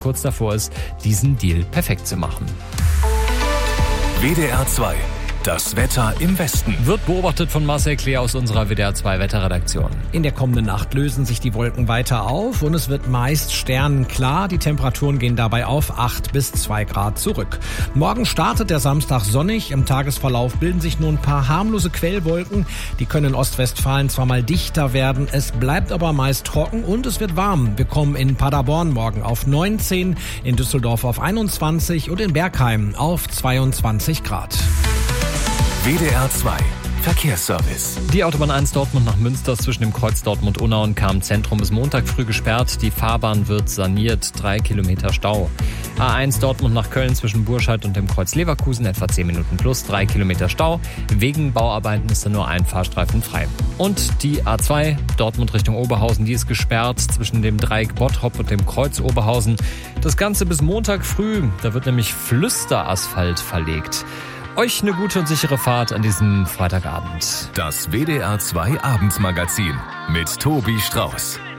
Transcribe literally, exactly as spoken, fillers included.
kurz davor ist, diesen Deal perfekt zu machen. W D R zwei. Das Wetter im Westen. Wird beobachtet von Marcel Kleer aus unserer W D R zwei Wetterredaktion. In der kommenden Nacht lösen sich die Wolken weiter auf und es wird meist sternenklar. Die Temperaturen gehen dabei auf acht bis zwei Grad zurück. Morgen startet der Samstag sonnig. Im Tagesverlauf bilden sich nur ein paar harmlose Quellwolken. Die können in Ostwestfalen zwar mal dichter werden, es bleibt aber meist trocken und es wird warm. Wir kommen in Paderborn morgen auf neunzehn, in Düsseldorf auf einundzwanzig und in Bergheim auf zweiundzwanzig Grad. W D R zwei Verkehrsservice. Die Autobahn eins Dortmund nach Münster zwischen dem Kreuz Dortmund-Unna und Cham-Zentrum ist Montag früh gesperrt. Die Fahrbahn wird saniert. Drei Kilometer Stau. A eins Dortmund nach Köln zwischen Burscheid und dem Kreuz Leverkusen etwa zehn Minuten plus. Drei Kilometer Stau. Wegen Bauarbeiten ist da nur ein Fahrstreifen frei. Und die A zwei Dortmund Richtung Oberhausen, die ist gesperrt zwischen dem Dreieck Bottrop und dem Kreuz Oberhausen. Das Ganze bis Montag früh. Da wird nämlich Flüsterasphalt verlegt. Euch eine gute und sichere Fahrt an diesem Freitagabend. Das W D R zwei Abendsmagazin mit Tobi Strauß.